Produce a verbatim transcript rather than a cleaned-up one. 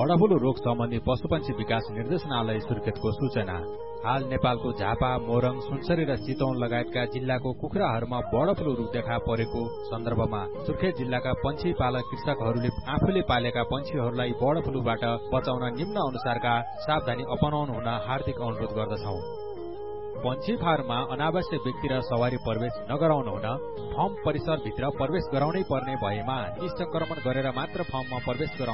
Bird flu रोग सम्बन्धी पशुपक्षी विकास निर्देशनालय सुर्खेतको सूचना। हाल नेपालको झापा, मोरङ, सुनसरी र चितवन लगायतका जिल्लाको कुखुराहरूमा बर्डफ्लू रोग देखा परेको सन्दर्भमा सुर्खेत जिल्लाका पंक्षी पालक कृषकहरूले आफूले पालेका पंक्षीहरूलाई बर्डफ्लूबाट बचाउन निम्न अनुसारका सावधानी अपनाउनु हुन हार्दिक अनुरोध गर्दछौं। पंक्षी फार्ममा अनावश्यक व्यक्ति र सवारी प्रवेश नगराउनु हुन, फर्म परिसर भित्र प्रवेश गराउनै पर्ने भएमा निसंक्रमण गरेर मात्र फर्ममा प्रवेश गराउनु